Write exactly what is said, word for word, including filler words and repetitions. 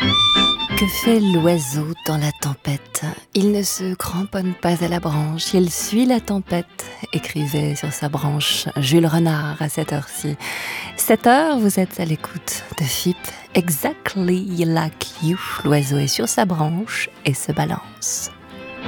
Que fait l'oiseau dans la tempête? Il ne se cramponne pas à la branche, il suit la tempête, écrivait sur sa branche Jules Renard à cette heure-ci. Cette heure, vous êtes à l'écoute de F I P, Exactly Like You. L'oiseau est sur sa branche et se balance.